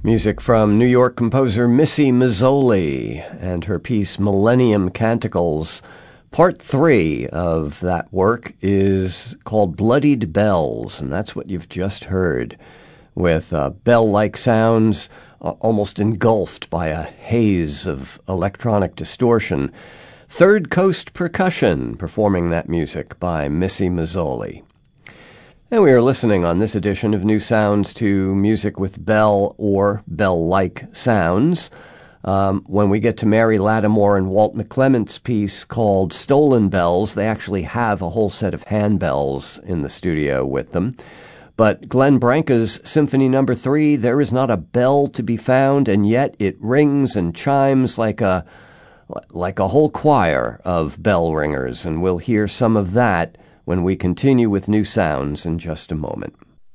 Music from New York composer Missy Mazzoli and her piece Millennium Canticles. Part 3 of that work is called Bloodied Bells, and that's what you've just heard, with bell-like sounds almost engulfed by a haze of electronic distortion. Third Coast Percussion performing that music by Missy Mazzoli. And we are listening on this edition of New Sounds to music with bell or bell-like sounds. When we get to Mary Lattimore and Walt McClement's piece called Stolen Bells, they actually have a whole set of handbells in the studio with them. But Glenn Branca's Symphony No. 3, there is not a bell to be found, and yet it rings and chimes like a whole choir of bell ringers, and we'll hear some of that when we continue with New Sounds in just a moment.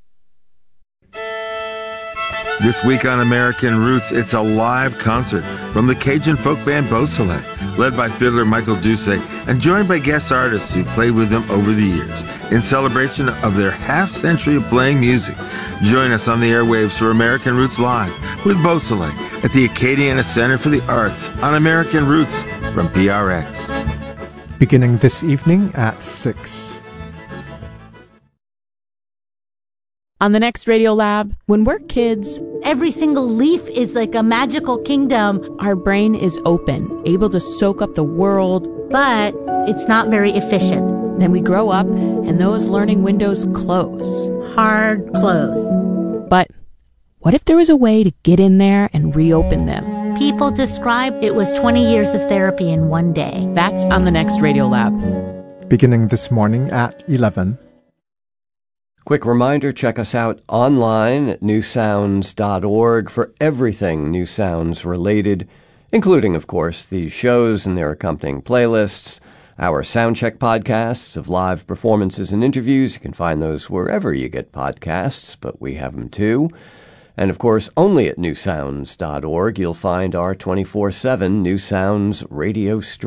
This week on American Roots, it's a live concert from the Cajun folk band Beausoleil, led by fiddler Michael Doucet and joined by guest artists who played with them over the years in celebration of their half-century of playing music. Join us on the airwaves for American Roots Live with Beausoleil at the Acadiana Center for the Arts on American Roots from PRX. Beginning this evening at 6. On the next Radio Lab, when we're kids, every single leaf is like a magical kingdom. Our brain is open, able to soak up the world. But it's not very efficient. Then we grow up, and those learning windows close. Hard close. But what if there was a way to get in there and reopen them? People describe it was 20 years of therapy in one day. That's on the next Radio Lab. Beginning this morning at 11. Quick reminder, check us out online at newsounds.org for everything New Sounds related, including, of course, these shows and their accompanying playlists, our Soundcheck podcasts of live performances and interviews. You can find those wherever you get podcasts, but we have them too. And, of course, only at newsounds.org you'll find our 24/7 New Sounds radio stream.